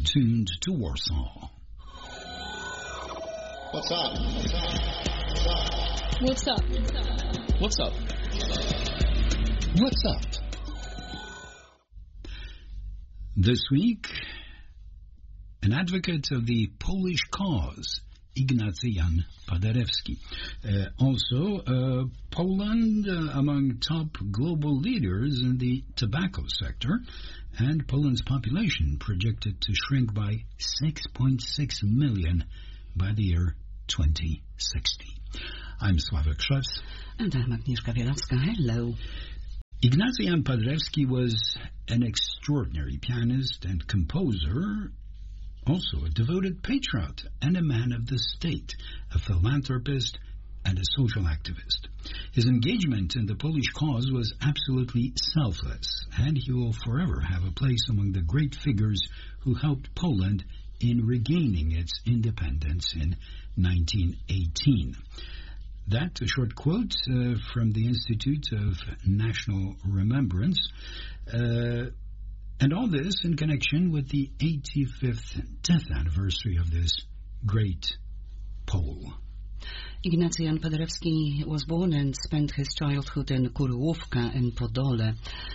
tuned to Warsaw. What's up? What's up? What's up? What's up? This week, an advocate of the Polish cause, Ignacy Jan Paderewski. Also, Poland among top global leaders in the tobacco sector, and Poland's population projected to shrink by 6.6 million by the year 2060. I'm Sławek Szewc. And I'm Agnieszka Bielawska. Hello. Ignacy Jan Paderewski was an extraordinary pianist and composer, also a devoted patriot and a man of the state, a philanthropist and a social activist. His engagement in the Polish cause was absolutely selfless, and he will forever have a place among the great figures who helped Poland in regaining its independence in 1918. That, a short quote from the Institute of National Remembrance, and all this in connection with the 85th death anniversary of this great Pole. Ignacy Jan Paderewski was born and spent his childhood in Kuryłówka in Podole.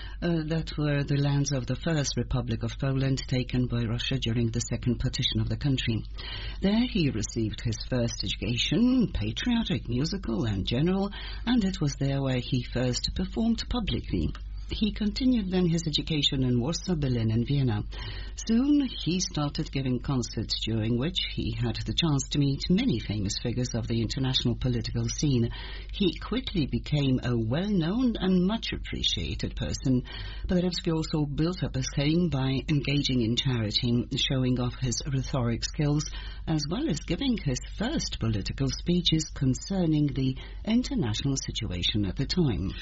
That were the lands of the First Republic of Poland taken by Russia during the second partition of the country. There he received his first education, patriotic, musical and general, and it was there where he first performed publicly. He continued then his education in Warsaw, Berlin and Vienna. Soon he started giving concerts, during which he had the chance to meet many famous figures of the international political scene. He quickly became a well-known and much appreciated person. Paderewski also built up his fame by engaging in charity, showing off his rhetoric skills, as well as giving his first political speeches concerning the international situation at the time.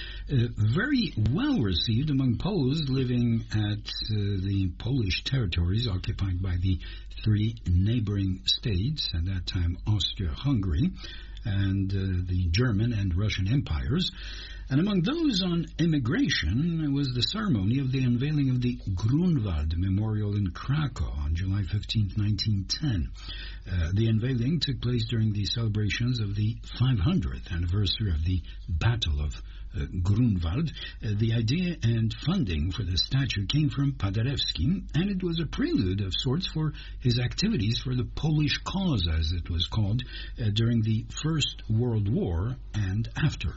Very well received among Poles living at the Polish territories occupied by the three neighboring states, at that time Austria-Hungary, and the German and Russian empires. And among those on immigration was the ceremony of the unveiling of the Grunwald Memorial in Krakow on July 15, 1910. The unveiling took place during the celebrations of the 500th anniversary of the Battle of Grunwald. The idea and funding for the statue came from Paderewski, and it was a prelude of sorts for his activities for the Polish cause, as it was called, during the First World War and after.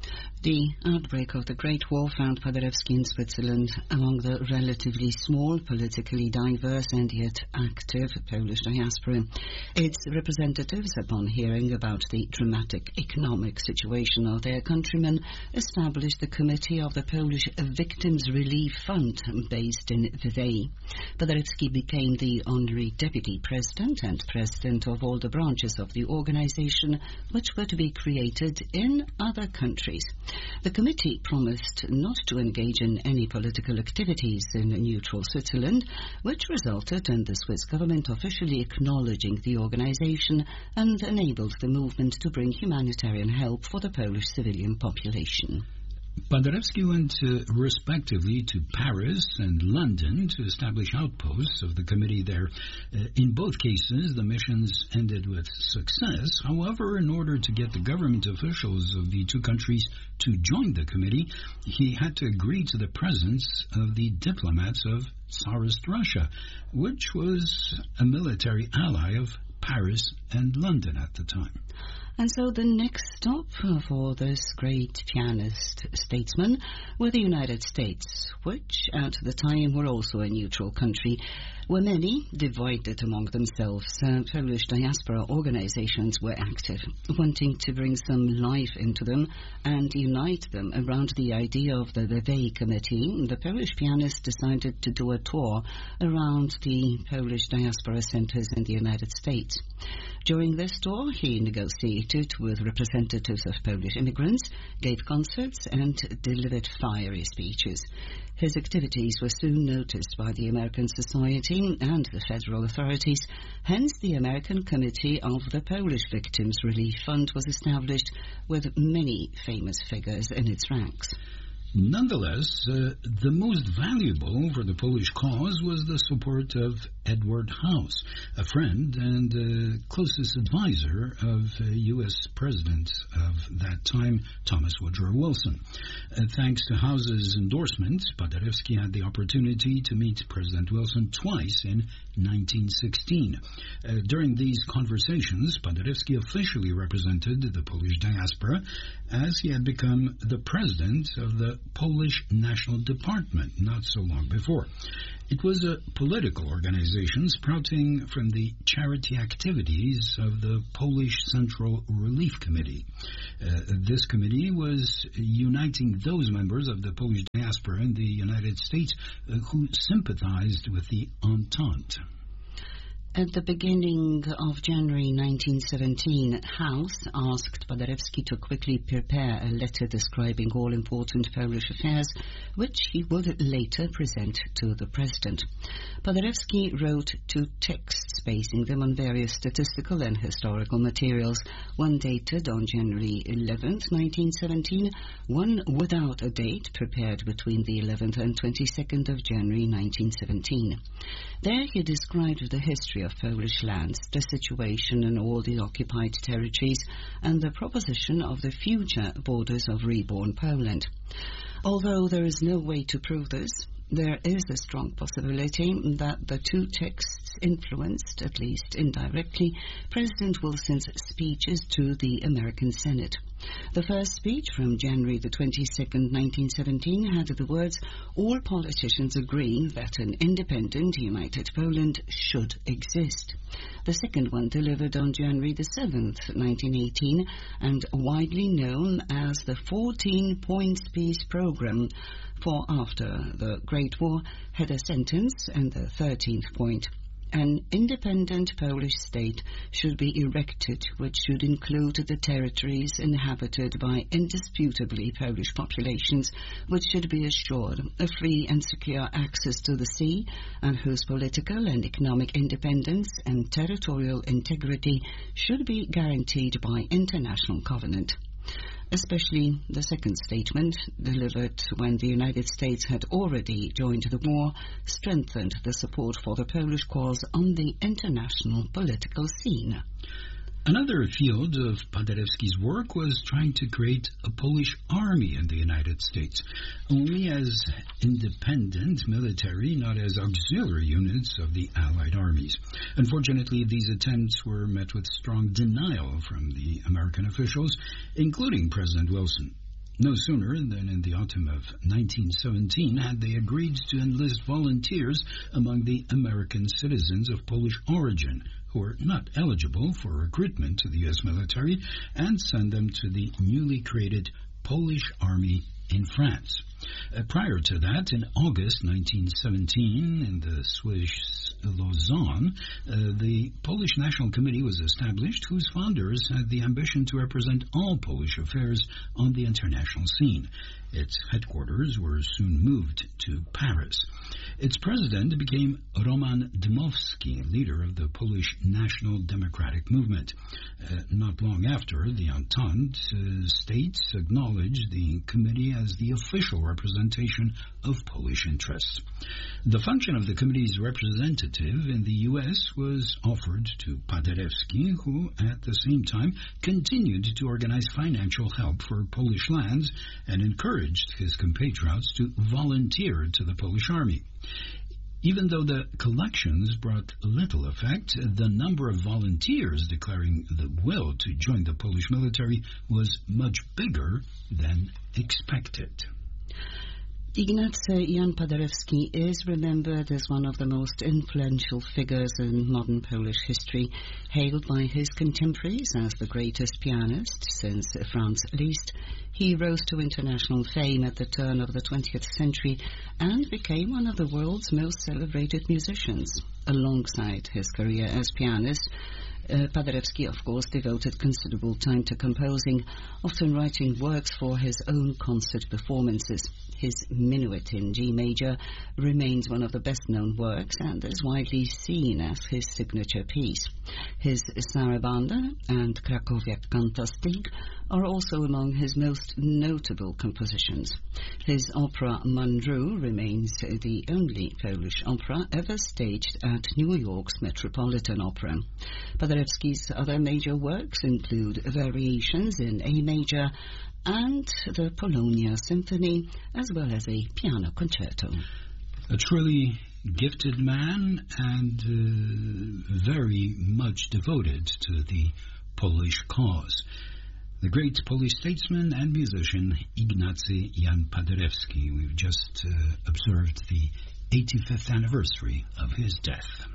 The outbreak of the Great War found Paderewski in Switzerland among the relatively small, politically diverse and yet active Polish diaspora. Its representatives, upon hearing about the dramatic economic situation of their countrymen, established the Committee of the Polish Victims Relief Fund, based in Vevey. Paderewski became the honorary deputy president and president of all the branches of the organization, which were to be created in other countries. The committee promised not to engage in any political activities in neutral Switzerland, which resulted in the Swiss government officially acknowledging the organization and enabled the movement to bring humanitarian help for the Polish civilian population. Paderewski went respectively to Paris and London to establish outposts of the committee there. In both cases, the missions ended with success. However, in order to get the government officials of the two countries to join the committee, he had to agree to the presence of the diplomats of Tsarist Russia, which was a military ally of Paris and London at the time. And so the next stop for this great pianist statesman were the United States, which at the time were also a neutral country, where many, divided among themselves, Polish diaspora organizations were active, wanting to bring some life into them and unite them around the idea of the Vevey Committee. The Polish pianist decided to do a tour around the Polish diaspora centers in the United States. During this tour, he negotiated with representatives of Polish immigrants, gave concerts, and delivered fiery speeches. His activities were soon noticed by the American Society and the federal authorities. Hence, the American Committee of the Polish Victims Relief Fund was established with many famous figures in its ranks. Nonetheless, the most valuable for the Polish cause was the support of Edward House, a friend and closest advisor of U.S. President of that time, Thomas Woodrow Wilson. Thanks to House's endorsement, Paderewski had the opportunity to meet President Wilson twice in 1916. During these conversations, Paderewski officially represented the Polish diaspora as he had become the president of the Polish National Department not so long before. It was a political organization sprouting from the charity activities of the Polish Central Relief Committee. This committee was uniting those members of the Polish diaspora in the United States who sympathized with the Entente. At the beginning of January 1917, House asked Paderewski to quickly prepare a letter describing all important Polish affairs, which he would later present to the President. Paderewski wrote 2 texts basing them on various statistical and historical materials, one dated on January 11th, 1917, one without a date, prepared between the 11th and 22nd of January 1917. There he described the history of Polish lands, the situation in all the occupied territories, and the proposition of the future borders of reborn Poland. Although there is no way to prove this, there is a strong possibility that the 2 texts influenced, at least indirectly, President Wilson's speeches to the American Senate. The first speech from January the 22nd, 1917 had the words, "All politicians agree that an independent, united Poland should exist." The second one, delivered on January the 7th, 1918, and widely known as the 14 Points Peace Program for after the Great War, had a sentence, and the 13th point: an independent Polish state should be erected, which should include the territories inhabited by indisputably Polish populations, which should be assured a free and secure access to the sea, and whose political and economic independence and territorial integrity should be guaranteed by international covenant. Especially the second statement, delivered when the United States had already joined the war, strengthened the support for the Polish cause on the international political scene. Another field of Paderewski's work was trying to create a Polish army in the United States, only as independent military, not as auxiliary units of the Allied armies. Unfortunately, these attempts were met with strong denial from the American officials, including President Wilson. No sooner than in the autumn of 1917 had they agreed to enlist volunteers among the American citizens of Polish origin who were not eligible for recruitment to the U.S. military, and send them to the newly created Polish Army in France. Prior to that, in August 1917, in the Swiss Lausanne, the Polish National Committee was established, whose founders had the ambition to represent all Polish affairs on the international scene. Its headquarters were soon moved to Paris. Its president became Roman Dmowski, leader of the Polish National Democratic Movement. Not long after, the Entente states acknowledged the committee as the official representation of Polish interests. The function of the committee's representative in the U.S. was offered to Paderewski, who at the same time continued to organize financial help for Polish lands and encouraged his compatriots to volunteer to the Polish army. Even though the collections brought little effect, the number of volunteers declaring the will to join the Polish military was much bigger than expected. Ignacy Jan Paderewski is remembered as one of the most influential figures in modern Polish history, hailed by his contemporaries as the greatest pianist since Franz Liszt. He rose to international fame at the turn of the 20th century and became one of the world's most celebrated musicians. Alongside his career as pianist, Paderewski, of course, devoted considerable time to composing, often writing works for his own concert performances. His Minuet in G major remains one of the best-known works and is widely seen as his signature piece. His Sarabanda and Krakowiak Kantastig are also among his most notable compositions. His opera Mandru remains the only Polish opera ever staged at New York's Metropolitan Opera. Paderewski's other major works include variations in A major and the Polonia Symphony, as well as a piano concerto. A truly gifted man and very much devoted to the Polish cause. The great Polish statesman and musician Ignacy Jan Paderewski. We've just observed the 85th anniversary of his death.